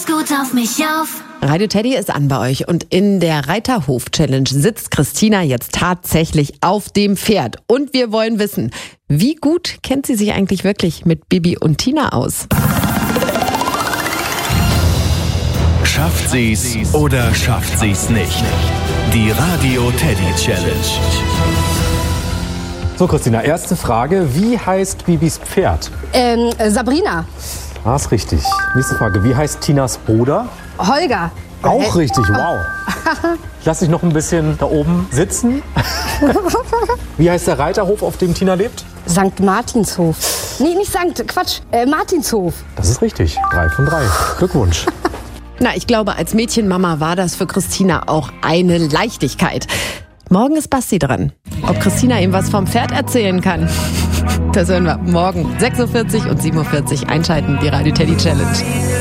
pass gut auf mich auf. Radio Teddy ist an bei euch und in der Reiterhof-Challenge sitzt Christina jetzt tatsächlich auf dem Pferd. Und wir wollen wissen, wie gut kennt sie sich eigentlich wirklich mit Bibi und Tina aus? Schafft sie's oder schafft sie's nicht? Die Radio Teddy Challenge. So, Christina, erste Frage. Wie heißt Bibis Pferd? Sabrina. Ah, ist richtig. Nächste Frage. Wie heißt Tinas Bruder? Holger. Auch richtig, wow. Ich lasse dich noch ein bisschen da oben sitzen. Wie heißt der Reiterhof, auf dem Tina lebt? St. Martinshof. Nee, nicht Sankt, Quatsch. Martinshof. Das ist richtig. 3 von 3. Glückwunsch. Na, ich glaube, als Mädchenmama war das für Christina auch eine Leichtigkeit. Morgen ist Basti dran. Ob Christina ihm was vom Pferd erzählen kann, das hören wir morgen 6.40 Uhr und 7.40 Uhr einschalten, die Radio Teddy Challenge.